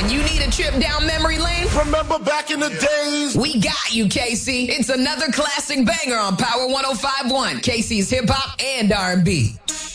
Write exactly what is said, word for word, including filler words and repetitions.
When you need a trip down memory lane, remember back in the days? We got you, K C. It's another classic banger on Power one oh five point one, K C's Hip Hop and R and B.